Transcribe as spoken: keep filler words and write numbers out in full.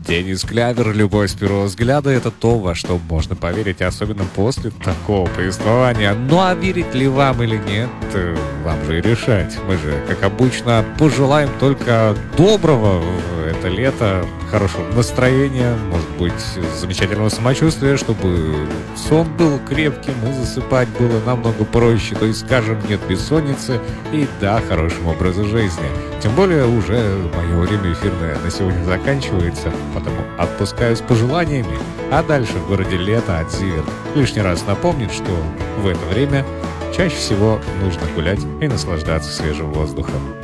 Денис Клявер, «Любовь с первого взгляда» — это то, во что можно поверить, особенно после такого повествования. Ну а верить ли вам или нет, вам же и решать. Мы же, как обычно, пожелаем только доброго в это лето, хорошего настроения, может быть, замечательного самочувствия, чтобы сон был крепким и засыпать было намного проще, то есть, скажем, нет бессонницы и, да, хорошему образу жизни. Тем более, уже мое время эфирное на сегодня заканчивается, потому отпускаю с пожеланиями, а дальше в городе лето от Зиверт лишний раз напомнит, что в это время чаще всего нужно гулять и наслаждаться свежим воздухом.